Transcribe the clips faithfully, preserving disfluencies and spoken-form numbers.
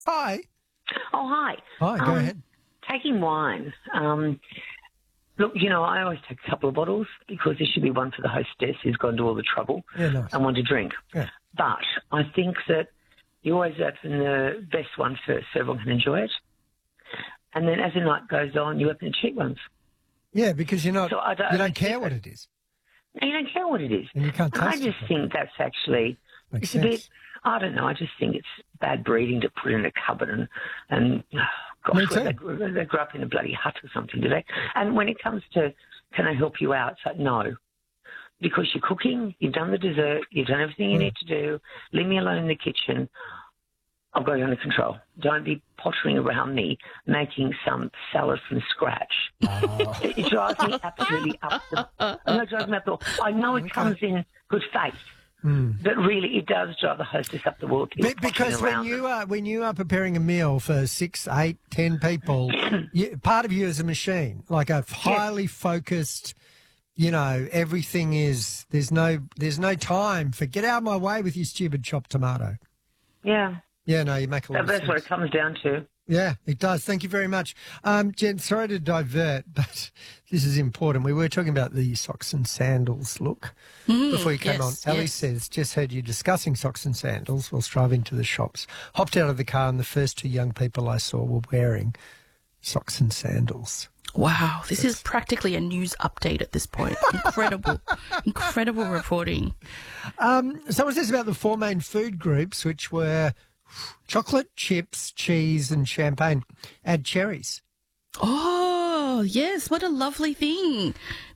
Hi. Oh, hi. Hi, go Um, ahead. Taking wine. Um, look, you know, I always take a couple of bottles because there should be one for the hostess who's gone to all the trouble Yeah, nice. and one to drink. Yeah. But I think that you always open the best one first so everyone can enjoy it. And then as the night goes on, you open the cheap ones. Yeah, because you're not, So I don't you don't care overthink what it. it is. And you don't care what it is. And you can't And I taste it just properly. think that's actually, Makes it's sense. a bit, I don't know, I just think it's bad breeding to put it in a cupboard and, and oh, gosh, Me where too. they, they grew up in a bloody hut or something, do they? And when it comes to, can I help you out? It's like, no. Because you're cooking, you've done the dessert, you've done everything you Mm. need to do, leave me alone in the kitchen. I've got you under control. Don't be pottering around me making some salad from scratch. Oh. It, it drives me absolutely up the... No, it drives me up the wall. I know it Okay. comes in good faith, Mm. but really it does drive the hostess up the wall. to be Be- pottering because when around you them. are when you are preparing a meal for six, eight, ten people, you, part of you is a machine, like a highly focused. You know, everything is there's no there's no time for get out of my way with your stupid chopped tomato. Yeah, Yeah, no, you make a lot that, of that's sense. what it comes down to. Yeah, it does. Thank you very much. Um, Jen, sorry to divert, but this is important. We were talking about the socks and sandals look before you came yes, on. Ellie yes. says, just heard you discussing socks and sandals whilst driving to the shops. Hopped out of the car and the first two young people I saw were wearing socks and sandals. Wow, this is practically a news update at this point. Incredible, incredible reporting. Um, someone says about the four main food groups, which were chocolate, chips, cheese and champagne. Add cherries. Oh, yes, what a lovely thing.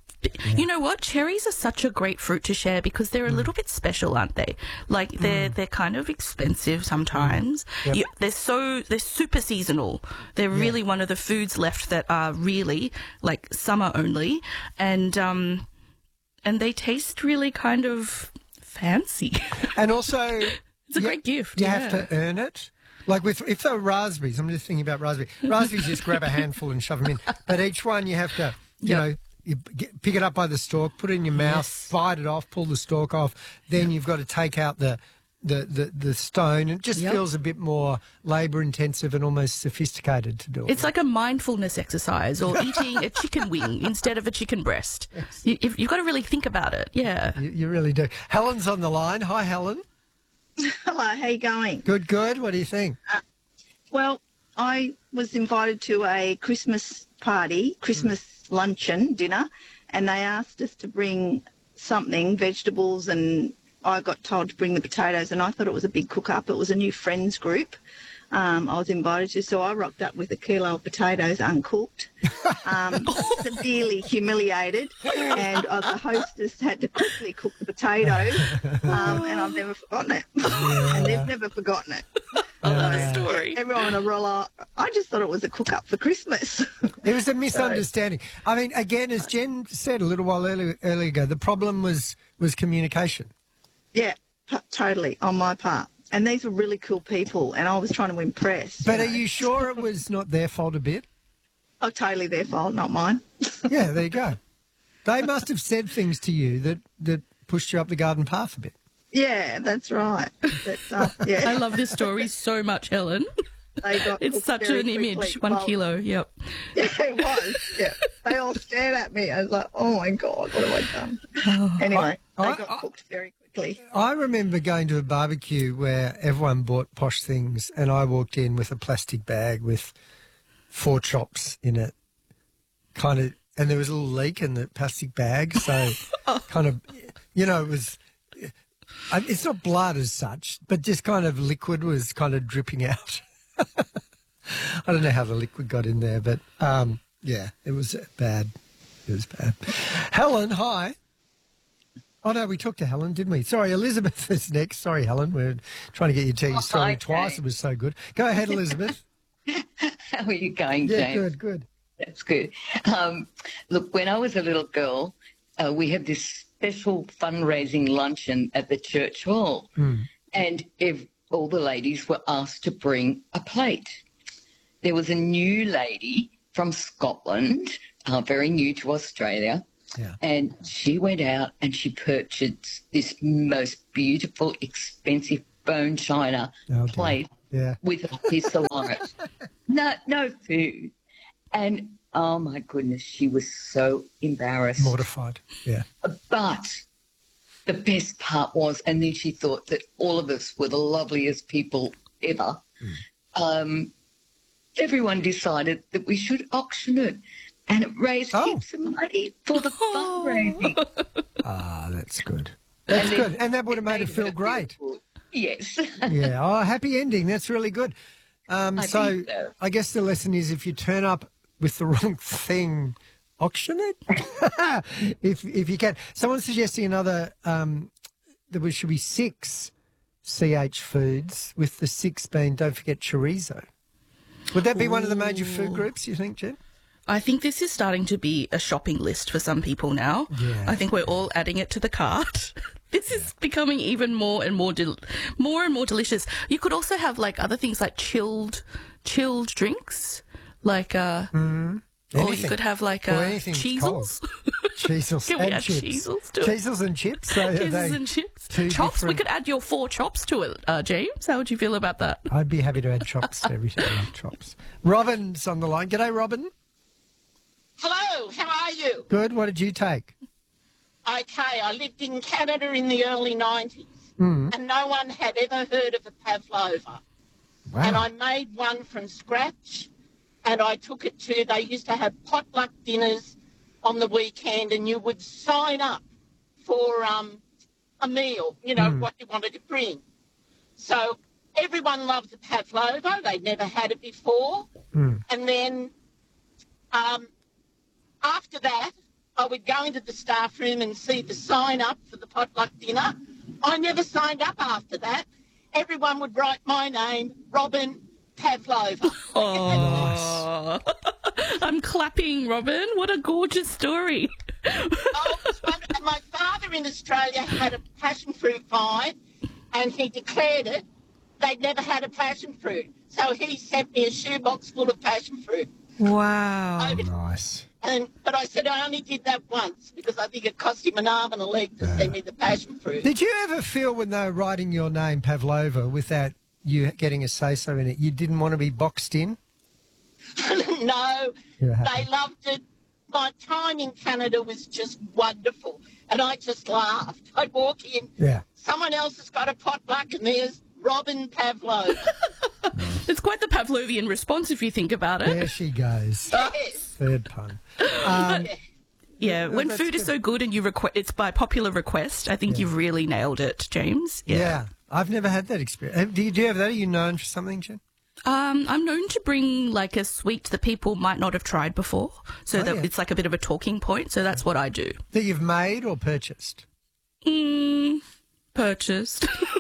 You know what? Cherries are such a great fruit to share because they're a little bit special, aren't they? Like they're they're kind of expensive sometimes. Yep. You, they're so they're super seasonal. They're really one of the foods left that are really like summer only, and um, and they taste really kind of fancy. And also... It's a you- great gift. You yeah. have to earn it. Like with if they're raspberries, I'm just thinking about raspberry. Raspberries, just grab a handful and shove them in. But each one you have to, you Yep. know, you get, pick it up by the stalk, put it in your mouth, Yes. bite it off, pull the stalk off. Then you've got to take out the the, the, the stone. It just Yep. feels a bit more labour intensive and almost sophisticated to do it. It's like a mindfulness exercise or eating a chicken wing instead of a chicken breast. You, if, you've got to really think about it. Yeah. you, you really do. Helen's on the line. Hi, Helen. Hello, how you going? Good, good. What do you think? Well, I was invited to a Christmas party, Christmas luncheon, dinner, and they asked us to bring something, vegetables, and I got told to bring the potatoes, and I thought it was a big cook-up. It was a new friends group um, I was invited to, so I rocked up with a kilo of potatoes uncooked, um, severely humiliated, and uh, the hostess had to quickly cook the potatoes, um, and I've never forgotten it, and they've never forgotten it. I love the story. Everyone a roller. I just thought it was a cook-up for Christmas. It was a misunderstanding. I mean, again, as Jen said a little while earlier, earlier ago, the problem was was communication. Yeah, t- totally, on my part. And these were really cool people, and I was trying to impress. But know. are you sure it was not their fault a bit? Oh, totally their fault, not mine. Yeah, there you go. They must have said things to you that, that pushed you up the garden path a bit. Yeah, that's right. But, uh, yeah, I love this story so much, Helen. they got It's cooked such very an quickly. image. One Well, kilo. Yep. Yeah, it was. Yeah, they all stared at me. I was like, oh my god, what have I done? Anyway, I- they I- got I- cooked very quickly. I remember going to a barbecue where everyone bought posh things and I walked in with a plastic bag with four chops in it, kind of, and there was a little leak in the plastic bag, so kind of, you know, it was, I- it's not blood as such, but just kind of liquid was kind of dripping out. I don't know how the liquid got in there, but um, yeah, it was bad. It was bad. Helen, hi. Oh, no, we talked to Helen, didn't we? Sorry, Elizabeth is next. Sorry, Helen. We're trying to get you to tell your story okay. twice. It was so good. Go ahead, Elizabeth. How are you going, Yeah, James? good, good. That's good. Um, look, when I was a little girl, uh, we had this special fundraising luncheon at the church hall, and if all the ladies were asked to bring a plate. There was a new lady from Scotland, uh, very new to Australia, Yeah. and she went out and she purchased this most beautiful, expensive bone china Oh, dear. plate Yeah. with a pistol on it. No, no food. And, oh, my goodness, she was so embarrassed. Mortified. Yeah. But the best part was, and then she thought that all of us were the loveliest people ever, mm. um, everyone decided that we should auction it. And it raised oh. heaps of money for the fundraising. Ah, that's good. That's and good. And that would have made her feel great. Feel yes. Yeah. Oh, happy ending. That's really good. Um, I so, think so I guess the lesson is if you turn up with the wrong thing, auction it. if if you can. Someone's suggesting another, um, there was, should be six C H foods, with the six being, don't forget, chorizo. Would that be Ooh. one of the major food groups, you think, Jen? I think this is starting to be a shopping list for some people now. Yeah. I think we're all adding it to the cart. This is becoming even more and more del- more and more delicious. You could also have like other things like chilled chilled drinks, like uh, mm, or you could have like uh, cheesels. Cheesels Can we and add chips. Cheesels to it? Cheesels and chips. So cheesels and chips. Chops. Different... We could add your four chops to it, uh, James. How would you feel about that? I'd be happy to add chops to everything. I love chops. Robin's on the line. G'day, Robin. Hello, how are you? Good. What did you take? Okay, I lived in Canada in the early nineties, mm. and no one had ever heard of a pavlova. Wow. And I made one from scratch, and I took it to, they used to have potluck dinners on the weekend, and you would sign up for um, a meal, you know, mm. what you wanted to bring. So everyone loved the pavlova. They'd never had it before. Mm. And then... Um, After that, I would go into the staff room and see the sign up for the potluck dinner. I never signed up after that. Everyone would write my name, Robin Pavlova. Oh, I'm clapping, Robin. What a gorgeous story. Oh, it was wonderful. My father in Australia had a passion fruit vine, and he declared it. They'd never had a passion fruit. So he sent me a shoebox full of passion fruit. Wow. I, nice. And, but I said I only did that once because I think it cost him an arm and a leg to yeah. send me the passion fruit. Did you ever feel when they were writing your name, Pavlova, without you getting a say-so in it, you didn't want to be boxed in? No, they loved it. My time in Canada was just wonderful, and I just laughed. I'd walk in, yeah. someone else has got a potluck, and there's Robin Pavlova. It's quite the Pavlovian response if you think about it. There she goes. Yes. Third pun. Um, yeah, when food good. is so good and you requ- it's by popular request, I think yeah. you've really nailed it, James. Yeah. yeah. I've never had that experience. Do you, do you have that? Are you known for something, Jen? Um, I'm known to bring like a sweet that people might not have tried before, so oh, that yeah. it's like a bit of a talking point. So that's what I do. That you've made or purchased? Mm, purchased.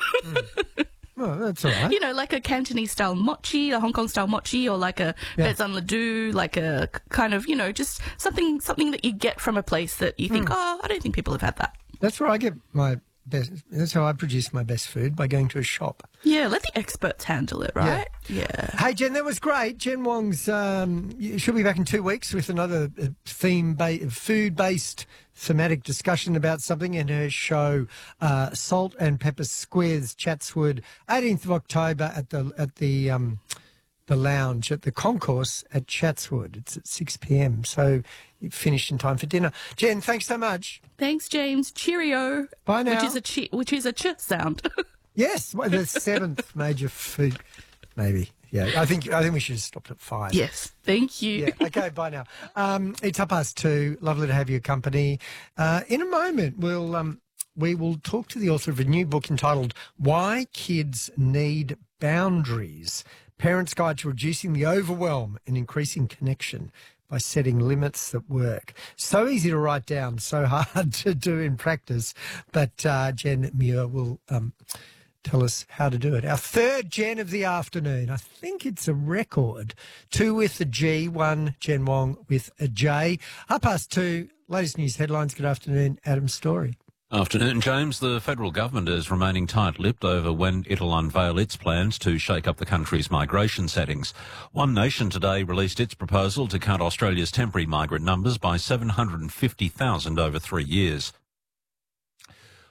mm. Oh, that's all right. You know, like a Cantonese-style mochi, a Hong Kong-style mochi, or like a yeah. Bezan Ladoo, like a kind of, you know, just something something that you get from a place that you think, mm. oh, I don't think people have had that. That's where I get my best, that's how I produce my best food, by going to a shop. Yeah, let the experts handle it, right? Yeah. yeah. Hey, Jen, that was great. Jen Wong's, um, she'll be back in two weeks with another theme, ba- food-based thematic discussion about something in her show, uh, Salt and Pepper Squares, Chatswood, eighteenth of October at the at the um, the lounge at the concourse at Chatswood. It's at six p.m. So you finished in time for dinner. Jen, thanks so much. Thanks, James. Cheerio. Bye now. Which is a chi- which is a ch sound. Yes, well, the seventh major food, maybe. Yeah, I think I think we should have stopped at five. Yes, thank you. Yeah, okay, bye now. Um, it's up past two. Lovely to have your company. Uh, in a moment, we'll um, we will talk to the author of a new book entitled "Why Kids Need Boundaries: Parents' Guide to Reducing the Overwhelm and Increasing Connection by Setting Limits That Work." So easy to write down, so hard to do in practice. But uh, Jen Muir will. Um, tell us how to do it. Our third Jen of the afternoon. I think it's a record. Two with a G, one Jen Wong with a J. Half past two, latest news headlines. Good afternoon, Adam Story. Afternoon, James. The federal government is remaining tight-lipped over when it'll unveil its plans to shake up the country's migration settings. One Nation today released its proposal to cut Australia's temporary migrant numbers by seven hundred fifty thousand over three years.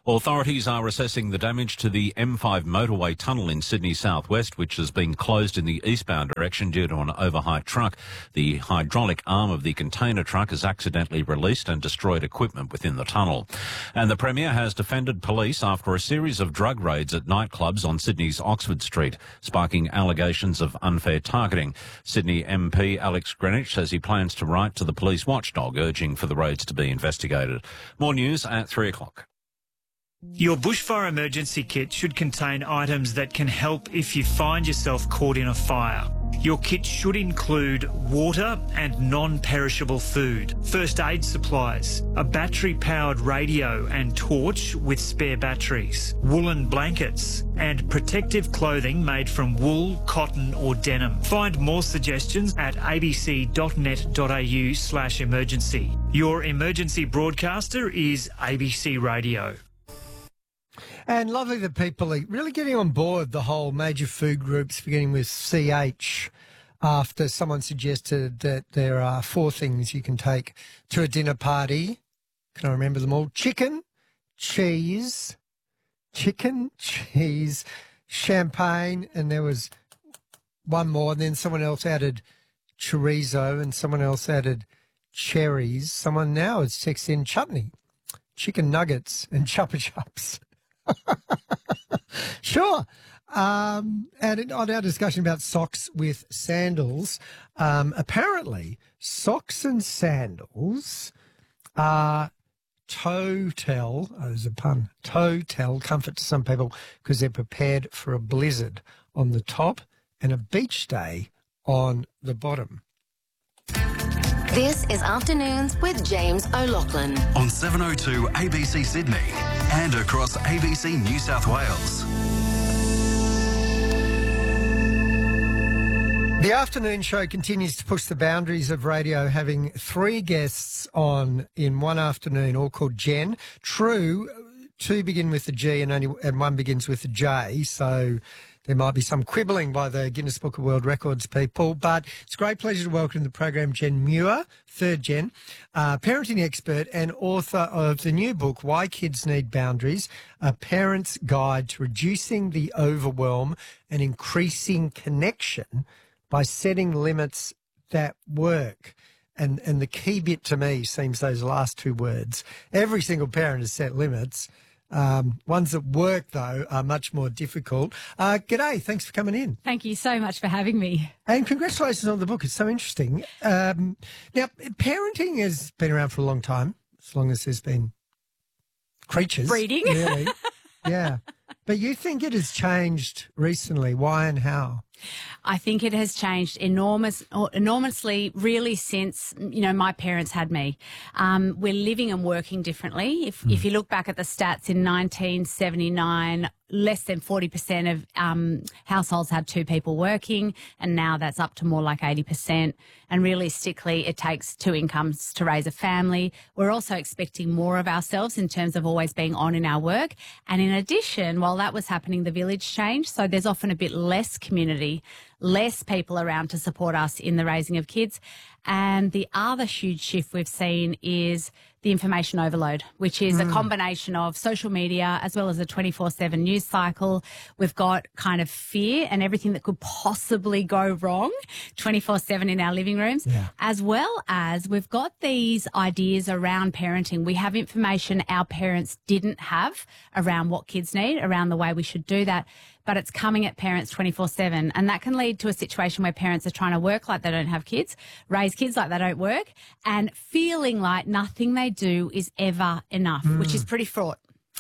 Authorities are assessing the damage to the M five motorway tunnel in Sydney southwest, which has been closed in the eastbound direction due to an overheight truck. The hydraulic arm of the container truck has accidentally released and destroyed equipment within the tunnel. And the Premier has defended police after a series of drug raids at nightclubs on Sydney's Oxford Street, sparking allegations of unfair targeting. Sydney M P Alex Greenwich says he plans to write to the police watchdog urging for the raids to be investigated. More news at three o'clock. Your bushfire emergency kit should contain items that can help if you find yourself caught in a fire. Your kit should include water and non-perishable food, first aid supplies, a battery-powered radio and torch with spare batteries, woolen blankets, and protective clothing made from wool, cotton or denim. Find more suggestions at abc.net.au slash emergency. Your emergency broadcaster is A B C Radio. And lovely that people are really getting on board the whole major food groups, beginning with C H, after someone suggested that there are four things you can take to a dinner party. Can I remember them all? Chicken, cheese, chicken, cheese, champagne, and there was one more. And then someone else added chorizo and someone else added cherries. Someone now has texted in chutney, chicken nuggets and Chupa Chups. Sure. Um, and on our discussion about socks with sandals, um, apparently socks and sandals are toe-tell, oh, there's a pun, toe-tell comfort to some people because they're prepared for a blizzard on the top and a beach day on the bottom. This is Afternoons with James O'Loughlin on seven oh two A B C Sydney and across A B C New South Wales. The afternoon show continues to push the boundaries of radio, having three guests on in one afternoon, all called Jen. True, two begin with the G and only and one begins with the J, so there might be some quibbling by the Guinness Book of World Records people, but it's a great pleasure to welcome to the program Jen Muir, third Jen, uh, parenting expert and author of the new book, Why Kids Need Boundaries, A Parent's Guide to Reducing the Overwhelm and Increasing Connection by Setting Limits That Work. And, and the key bit to me seems those last two words. Every single parent has set limits. Um, ones that work, though, are much more difficult. Uh, g'day. Thanks for coming in. Thank you so much for having me. And congratulations on the book. It's so interesting. Um, now, parenting has been around for a long time, as long as there's been creatures. Breeding. Really. Yeah. But you think it has changed recently. Why and how? I think it has changed enormous, enormously, really, since, you know, my parents had me. Um, we're living and working differently. If, mm. if you look back at the stats in nineteen seventy-nine, less than forty percent of um, households had two people working, and now that's up to more like eighty percent. And realistically, it takes two incomes to raise a family. We're also expecting more of ourselves in terms of always being on in our work. And in addition, while that was happening, the village changed. So there's often a bit less community, less people around to support us in the raising of kids. And the other huge shift we've seen is the information overload, which is mm. a combination of social media as well as a twenty-four seven news cycle. We've got kind of fear and everything that could possibly go wrong twenty-four seven in our living rooms, yeah. as well as we've got these ideas around parenting. We have information our parents didn't have around what kids need, around the way we should do that. But it's coming at parents twenty-four seven. And that can lead to a situation where parents are trying to work like they don't have kids, raise kids like they don't work, and feeling like nothing they do is ever enough, mm. which is pretty fraught.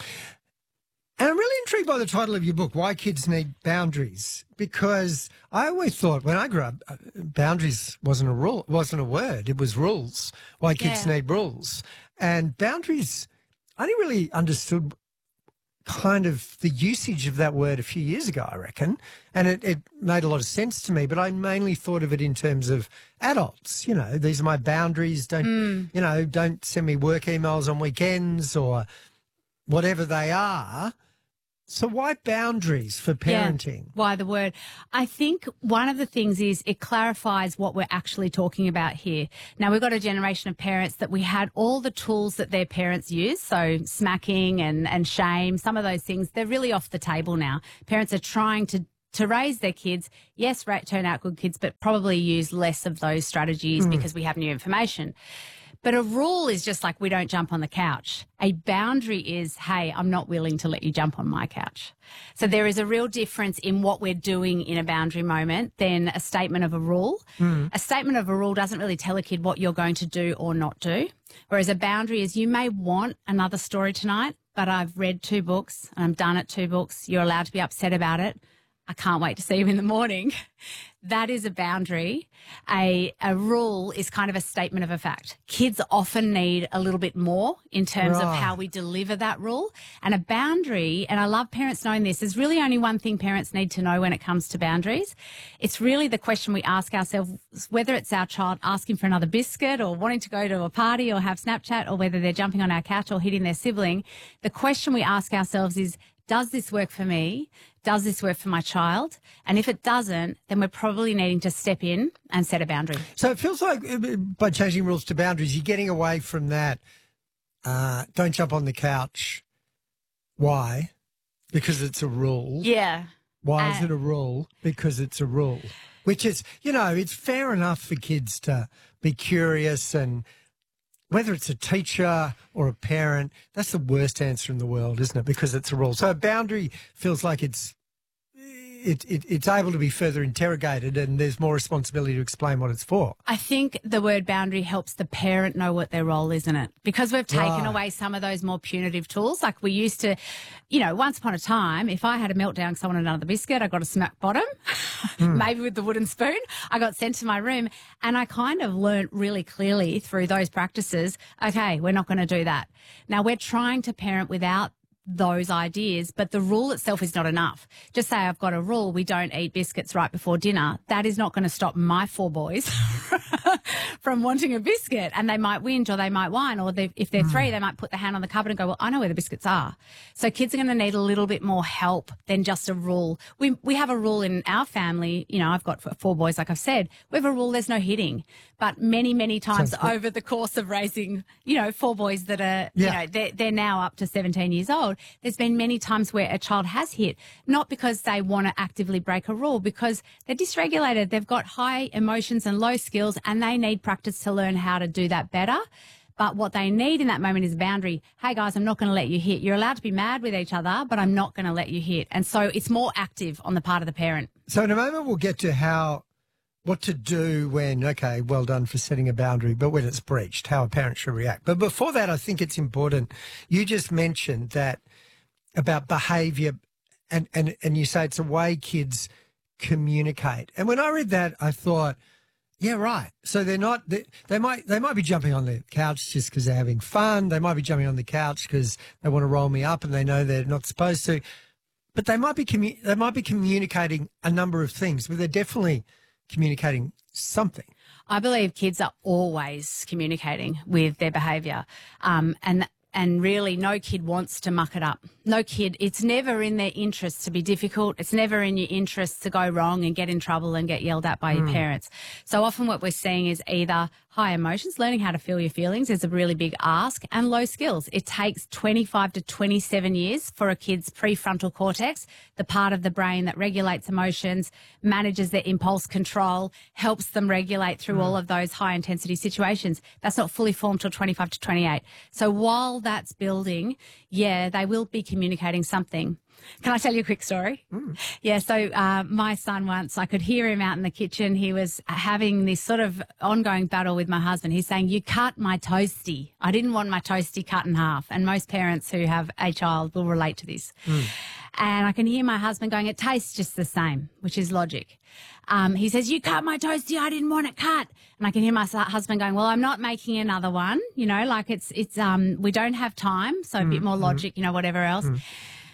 And I'm really intrigued by the title of your book, Why Kids Need Boundaries, because I always thought when I grew up, boundaries wasn't a rule, wasn't a word. It was rules. Why kids yeah. need rules. And boundaries, I only really understood kind of the usage of that word a few years ago, I reckon. And it, it made a lot of sense to me, but I mainly thought of it in terms of adults. You know, these are my boundaries. Don't, mm. you know, don't send me work emails on weekends or whatever they are. So why boundaries for parenting? Yeah, why the word? I think one of the things is it clarifies what we're actually talking about here. Now, we've got a generation of parents that we had all the tools that their parents use, so smacking and, and shame, some of those things, they're really off the table now. Parents are trying to to raise their kids, yes, turn out good kids, but probably use less of those strategies mm. because we have new information. But a rule is just like we don't jump on the couch. A boundary is, hey, I'm not willing to let you jump on my couch. So there is a real difference in what we're doing in a boundary moment than a statement of a rule. Mm. A statement of a rule doesn't really tell a kid what you're going to do or not do. Whereas a boundary is, you may want another story tonight, but I've read two books and I'm done at two books. You're allowed to be upset about it. I can't wait to see you in the morning. That is a boundary. A, a rule is kind of a statement of a fact. Kids often need a little bit more in terms right. of how we deliver that rule. And a boundary, and I love parents knowing this, there's really only one thing parents need to know when it comes to boundaries. It's really the question we ask ourselves, whether it's our child asking for another biscuit or wanting to go to a party or have Snapchat, or whether they're jumping on our couch or hitting their sibling. The question we ask ourselves is, does this work for me? Does this work for my child? And if it doesn't, then we're probably needing to step in and set a boundary. So it feels like by changing rules to boundaries, you're getting away from that. Uh, don't jump on the couch. Why? Because it's a rule. Yeah. Why uh, is it a rule? Because it's a rule. Which is, you know, it's fair enough for kids to be curious, and whether it's a teacher or a parent, that's the worst answer in the world, isn't it? Because it's a rule. So a boundary feels like it's it, it it's able to be further interrogated, and there's more responsibility to explain what it's for. I think the word boundary helps the parent know what their role is in it, because we've taken Right. away some of those more punitive tools. Like we used to, you know, once upon a time, if I had a meltdown because someone had another biscuit, I got a smack bottom, mm. maybe with the wooden spoon. I got sent to my room, and I kind of learnt really clearly through those practices, okay, we're not going to do that. Now we're trying to parent without those ideas, but the rule itself is not enough. Just say I've got a rule, we don't eat biscuits right before dinner. That is not going to stop my four boys from wanting a biscuit, and they might whinge or they might whine, or they, if they're mm. three, they might put the hand on the cupboard and go, well, I know where the biscuits are. So kids are going to need a little bit more help than just a rule. We we have a rule in our family, you know, I've got four boys, like I've said, we have a rule, there's no hitting. But many, many times over the course of raising, you know, four boys that are, yeah. you know, they're, they're now up to seventeen years old, there's been many times where a child has hit, not because they want to actively break a rule, because they're dysregulated, they've got high emotions and low skills, and they need practice to learn how to do that better. But what they need in that moment is a boundary. Hey, guys, I'm not going to let you hit. You're allowed to be mad with each other, but I'm not going to let you hit. And so it's more active on the part of the parent. So in a moment we'll get to how, what to do when, okay, well done for setting a boundary, but when it's breached, how a parent should react. But before that, I think it's important. You just mentioned that about behaviour, and, and, and you say it's a way kids communicate. And when I read that, I thought, yeah, right. So they're not, they, they might they might be jumping on the couch just because they're having fun. They might be jumping on the couch because they want to roll me up and they know they're not supposed to. But they might be commu- they might be communicating a number of things, but they're definitely communicating something. I believe kids are always communicating with their behaviour, um, and and really no kid wants to muck it up. No kid, it's never in their interest to be difficult. It's never in your interest to go wrong and get in trouble and get yelled at by mm. your parents. So often what we're seeing is either high emotions, learning how to feel your feelings is a really big ask, and low skills. It takes twenty-five to twenty-seven years for a kid's prefrontal cortex, the part of the brain that regulates emotions, manages their impulse control, helps them regulate through mm. all of those high intensity situations. That's not fully formed till twenty-five to twenty-eight. So while that's building, yeah, they will be communicating something. Can I tell you a quick story? Mm. Yeah, so uh, my son once, I could hear him out in the kitchen. He was having this sort of ongoing battle with my husband. He's saying, you cut my toasty. I didn't want my toasty cut in half. And most parents who have a child will relate to this. Mm. And I can hear my husband going, it tastes just the same, which is logic. Um, he says, you cut my toasty, I didn't want it cut. And I can hear my husband going, well, I'm not making another one. You know, like it's, it's, um, we don't have time. So a mm, bit more logic, mm. you know, whatever else. Mm.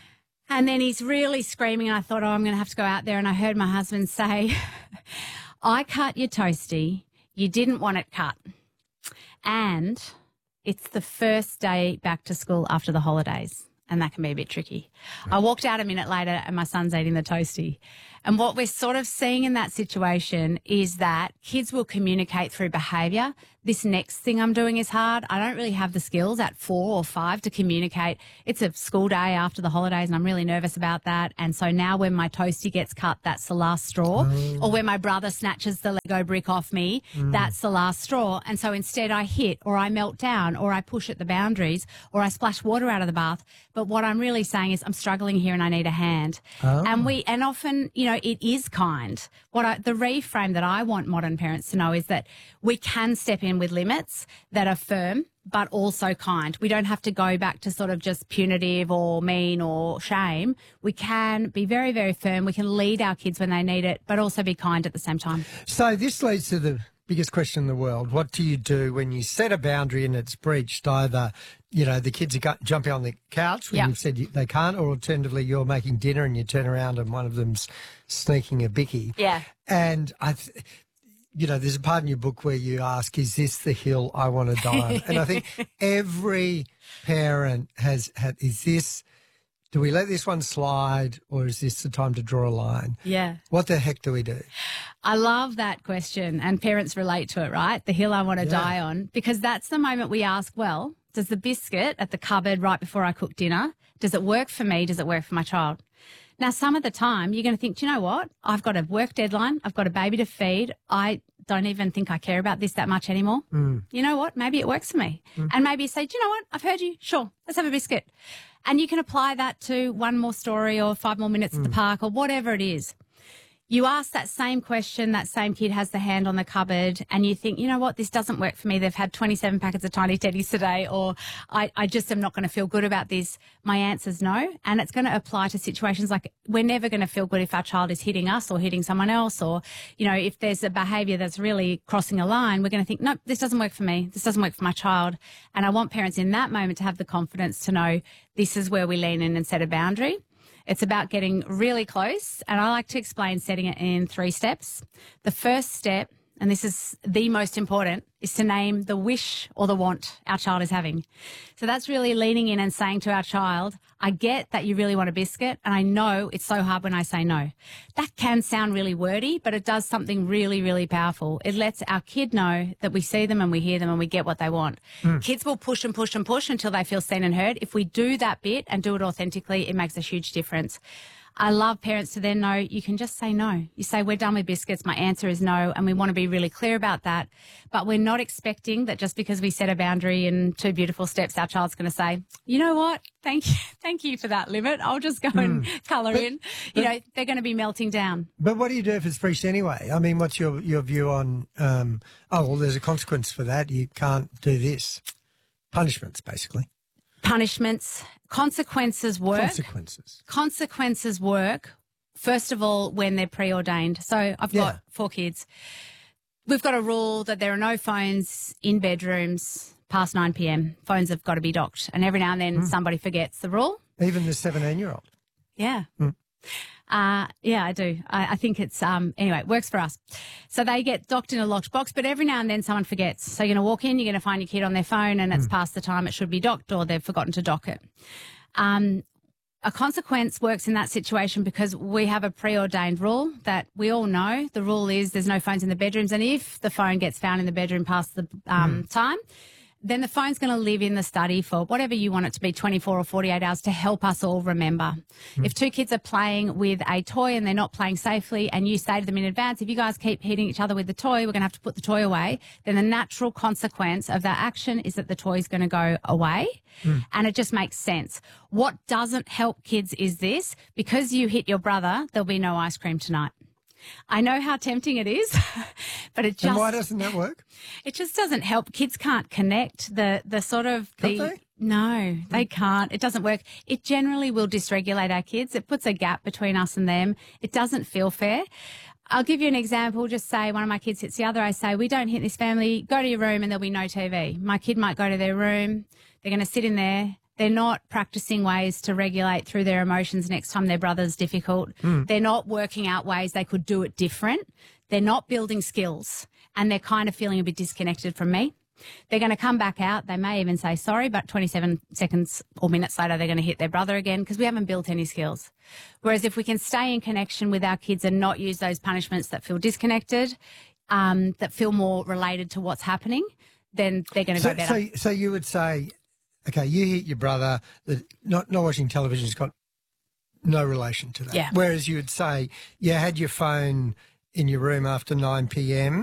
And then he's really screaming, and I thought, oh, I'm going to have to go out there. And I heard my husband say, I cut your toasty. You didn't want it cut. And it's the first day back to school after the holidays. and that can be a bit tricky. I walked out a minute later and my son's eating the toastie. And what we're sort of seeing in that situation is that kids will communicate through behaviour. This next thing I'm doing is hard. I don't really have the skills at four or five to communicate. It's a school day after the holidays and I'm really nervous about that. And so now when my toastie gets cut, that's the last straw. Mm. Or when my brother snatches the Lego brick off me, mm. that's the last straw. And so instead I hit or I melt down or I push at the boundaries or I splash water out of the bath. But what I'm really saying is I'm struggling here and I need a hand. Oh. And we, and often, you know, it is kind. What I, the reframe that I want modern parents to know is that we can step in with limits that are firm, but also kind. We don't have to go back to sort of just punitive or mean or shame. We can be very, very firm. We can lead our kids when they need it, but also be kind at the same time. So this leads to the biggest question in the world. What do you do when you set a boundary and it's breached? Either, you know, the kids are jumping on the couch when yep. you've said you, they can't, or alternatively you're making dinner and you turn around and one of them's sneaking a bicky. Yeah. And I, th- you know, there's a part in your book where you ask, is this the hill I want to die on? And I think every parent has had, is this, do we let this one slide or is this the time to draw a line? Yeah. What the heck do we do? I love that question, and parents relate to it, right? The hill I want to yeah. die on, because that's the moment we ask, well, does the biscuit at the cupboard right before I cook dinner, does it work for me? Does it work for my child? Now, some of the time you're going to think, do you know what? I've got a work deadline. I've got a baby to feed. I don't even think I care about this that much anymore. Mm. You know what? Maybe it works for me. Mm. And maybe you say, do you know what? I've heard you. Sure. Let's have a biscuit. And you can apply that to one more story or five more minutes mm. at the park or whatever it is. You ask that same question, that same kid has the hand on the cupboard and you think, you know what, this doesn't work for me. They've had twenty-seven packets of Tiny Teddies today, or I, I just am not going to feel good about this. My answer's no. And it's going to apply to situations like we're never going to feel good if our child is hitting us or hitting someone else, or, you know, if there's a behaviour that's really crossing a line, we're going to think, nope, this doesn't work for me. This doesn't work for my child. And I want parents in that moment to have the confidence to know this is where we lean in and set a boundary. It's about getting really close, and I like to explain setting it in three steps. The first step, and this is the most important, is to name the wish or the want our child is having. So that's really leaning in and saying to our child, I get that you really want a biscuit, and I know it's so hard when I say no. That can sound really wordy, but it does something really, really powerful. It lets our kid know that we see them and we hear them and we get what they want. Mm. Kids will push and push and push until they feel seen and heard. If we do that bit and do it authentically, it makes a huge difference. I love parents to then know you can just say no. You say, we're done with biscuits. My answer is no. And we want to be really clear about that. But we're not expecting that just because we set a boundary in two beautiful steps, our child's going to say, you know what? Thank you. Thank you for that limit. I'll just go mm. and colour but, in. But, you know, they're going to be melting down. But what do you do if it's breached anyway? I mean, what's your, your view on, um, oh, well, there's a consequence for that. You can't do this. Punishments, basically. Punishments. Consequences work. Consequences. Consequences work, first of all, when they're preordained. So I've got yeah. four kids. We've got a rule that there are no phones in bedrooms past nine p.m. Phones have got to be docked. And every now and then mm. somebody forgets the rule. Even the seventeen-year-old? Yeah. Mm. Uh, yeah, I do. I, I think it's, um, anyway, it works for us. So they get docked in a locked box, but every now and then someone forgets. So you're going to walk in, you're going to find your kid on their phone and it's mm. past the time it should be docked, or they've forgotten to dock it. Um, a consequence works in that situation because we have a preordained rule that we all know. The rule is there's no phones in the bedrooms, and if the phone gets found in the bedroom past the um, mm. time, then the phone's going to live in the study for whatever you want it to be, twenty-four or forty-eight hours, to help us all remember. Mm. If two kids are playing with a toy and they're not playing safely, and you say to them in advance, if you guys keep hitting each other with the toy, we're going to have to put the toy away, then the natural consequence of that action is that the toy's going to go away. Mm. And it just makes sense. What doesn't help kids is this: because you hit your brother, there'll be no ice cream tonight. I know how tempting it is, but it just... And why doesn't that work? It just doesn't help. Kids can't connect the, the sort of... Can't the, they? No, they can't. It doesn't work. It generally will dysregulate our kids. It puts a gap between us and them. It doesn't feel fair. I'll give you an example. Just say one of my kids hits the other. I say, we don't hit this family. Go to your room and there'll be no T V. My kid might go to their room. They're going to sit in there. They're not practicing ways to regulate through their emotions next time their brother's difficult. Mm. They're not working out ways they could do it different. They're not building skills, and they're kind of feeling a bit disconnected from me. They're going to come back out. They may even say sorry, but twenty-seven seconds or minutes later, they're going to hit their brother again because we haven't built any skills. Whereas if we can stay in connection with our kids and not use those punishments that feel disconnected, um, that feel more related to what's happening, then they're going to so, go better. So, so you would say, okay, you hit your brother, that not, not watching television has got no relation to that. Yeah. Whereas you would say you had your phone in your room after nine p.m.